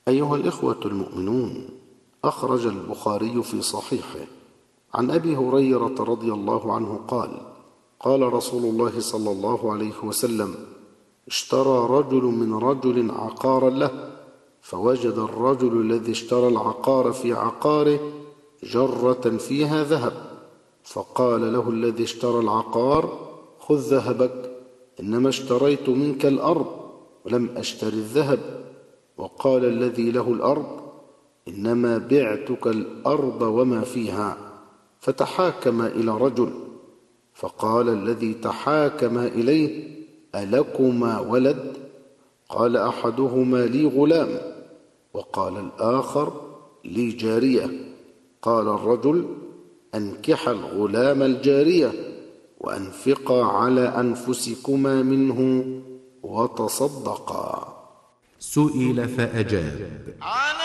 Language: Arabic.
أيها الإخوة المؤمنون، أخرج البخاري في صحيحه عن أبي هريرة رضي الله عنه قال: قال رسول الله صلى الله عليه وسلم: اشترى رجل من رجل عقارا له، فوجد الرجل الذي اشترى العقار في عقاره جرة فيها ذهب، فقال له الذي اشترى العقار: خذ ذهبك، إنما اشتريت منك الأرض ولم أشتر الذهب. وقال الذي له الأرض: إنما بعتك الأرض وما فيها. فتحاكم إلى رجل، فقال الذي تحاكم إليه: ألكما ولد؟ قال أحدهما: لي غلام. وقال الآخر: لي جارية. قال الرجل: أنكح الغلام الجارية، وأنفقا على أنفسكما منه وتصدقا. سئل فأجاب: